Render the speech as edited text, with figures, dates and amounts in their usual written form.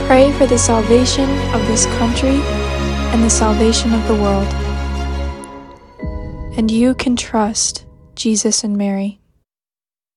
pray for the salvation of this country and the salvation of the world. And you can trust Jesus and Mary.